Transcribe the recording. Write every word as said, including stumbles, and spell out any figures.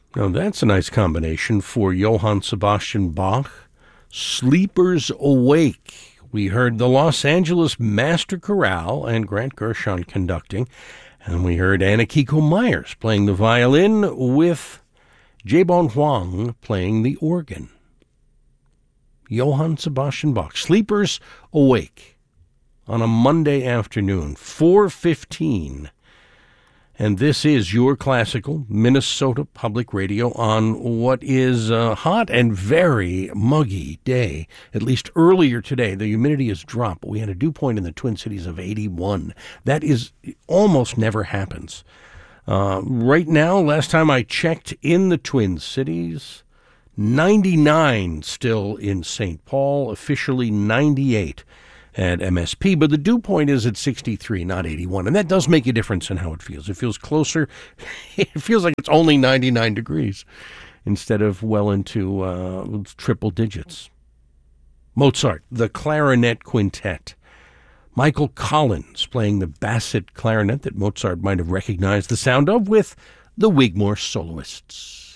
Now that's a nice combination for Johann Sebastian Bach. Sleepers Awake. We heard the Los Angeles Master Chorale and Grant Gershon conducting. And we heard Anna Kiko Myers playing the violin with Jaebon Huang playing the organ. Johann Sebastian Bach. Sleepers Awake on a Monday afternoon, four fifteen. And this is your classical Minnesota Public Radio on what is a hot and very muggy day. At least earlier today, the humidity has dropped, but we had a dew point in the Twin Cities of eighty-one. That is almost never happens. Uh, right now, last time I checked in the Twin Cities, ninety-nine still in Saint Paul, officially ninety-eight at M S P, but the dew point is at sixty-three, not eighty-one, and that does make a difference in how it feels. It feels closer. It feels like it's only ninety-nine degrees instead of well into uh, triple digits. Mozart, the Clarinet Quintet. Michael Collins playing the Bassett clarinet that Mozart might have recognized the sound of with the Wigmore Soloists.